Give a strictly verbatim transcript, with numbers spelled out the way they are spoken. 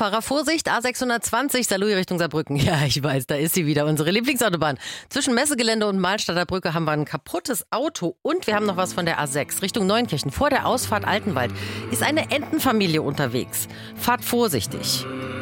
Autofahrer, Vorsicht, A sechshundertzwanzig, Saarlouis Richtung Saarbrücken. Ja, ich weiß, da ist sie wieder, unsere Lieblingsautobahn. Zwischen Messegelände und Mahlstadter Brücke haben wir ein kaputtes Auto und wir haben noch was von der A sechs Richtung Neunkirchen. Vor der Ausfahrt Altenwald ist eine Entenfamilie unterwegs. Fahrt vorsichtig.